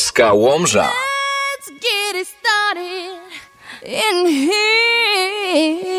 SK Łomża. Let's get it started in here.